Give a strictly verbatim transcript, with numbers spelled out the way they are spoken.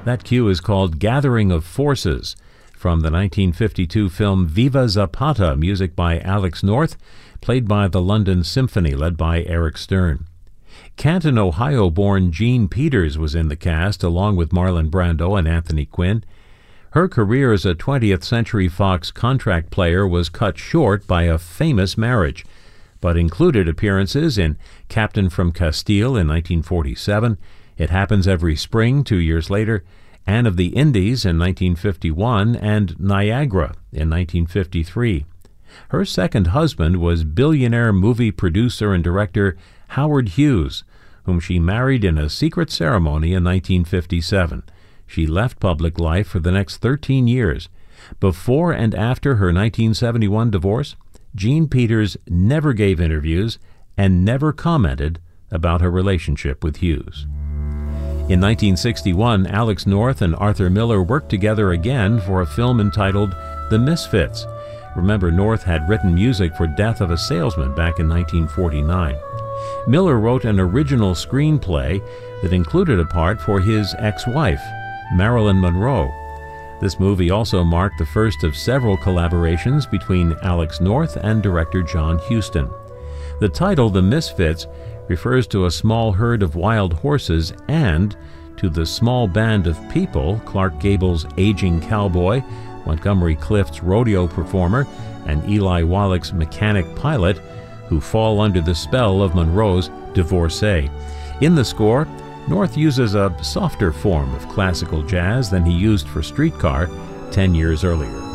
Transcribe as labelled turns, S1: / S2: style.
S1: That cue is called Gathering of Forces, from the nineteen fifty-two film Viva Zapata, music by Alex North, played by the London Symphony, led by Eric Stern. Canton, Ohio-born Jean Peters was in the cast, along with Marlon Brando and Anthony Quinn. Her career as a twentieth Century Fox contract player was cut short by a famous marriage, but included appearances in Captain from Castile in nineteen forty-seven, It Happens Every Spring two years later, Anne of the Indies in nineteen fifty-one, and Niagara in nineteen fifty-three. Her second husband was billionaire movie producer and director Howard Hughes, whom she married in a secret ceremony in nineteen fifty-seven. She left public life for the next thirteen years. Before and after her nineteen seventy-one divorce, Jean Peters never gave interviews and never commented about her relationship with Hughes. In nineteen sixty-one, Alex North and Arthur Miller worked together again for a film entitled The Misfits. Remember, North had written music for Death of a Salesman back in nineteen forty-nine. Miller wrote an original screenplay that included a part for his ex-wife, Marilyn Monroe. This movie also marked the first of several collaborations between Alex North and director John Huston. The title, The Misfits, refers to a small herd of wild horses and to the small band of people, Clark Gable's aging cowboy, Montgomery Clift's rodeo performer, and Eli Wallach's mechanic pilot, who fall under the spell of Monroe's divorcee. In the score, North uses a softer form of classical jazz than he used for Streetcar ten years earlier.